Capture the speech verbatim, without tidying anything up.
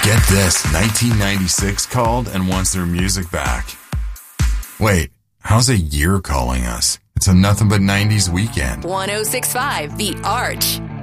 Get this, nineteen ninety-six called and wants their music back. Wait, how's a year calling us? It's a Nothing But nineties weekend. one oh six point five The Arch.